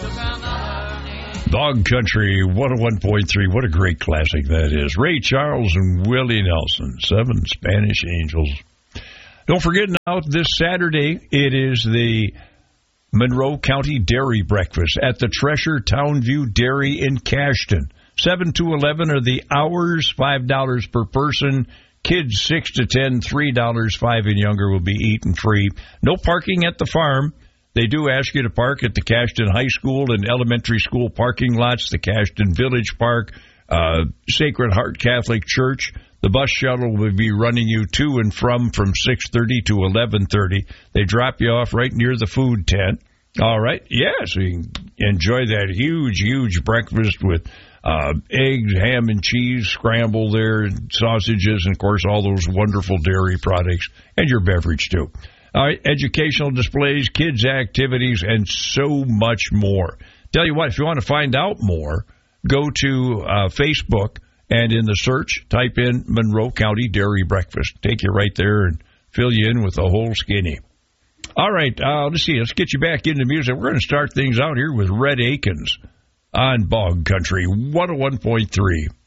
Dog Country 101.3. What a great classic that is. Ray Charles and Willie Nelson, 7 Spanish Angels. Don't forget now, this Saturday, it is the Monroe County Dairy Breakfast at the Treasure Townview Dairy in Cashton. 7 to 11 are the hours, $5 per person. Kids 6 to 10, $3. 5 and younger will be eaten free. No parking at the farm. They do ask you to park at the Cashton High School and elementary school parking lots, the Cashton Village Park, Sacred Heart Catholic Church. The bus shuttle will be running you to and from 6:30 to 11:30. They drop you off right near the food tent. All right. Yeah, so you can enjoy that huge breakfast with eggs, ham and cheese, scramble there, sausages, and, of course, all those wonderful dairy products, and your beverage, too. All right, educational displays, kids' activities, and so much more. Tell you what, if you want to find out more, go to Facebook, and in the search, type in Monroe County Dairy Breakfast. Take you right there and fill you in with the whole skinny. All right, let's see. Let's get you back into music. We're going to start things out here with Red Akins on Bog Country 101.3.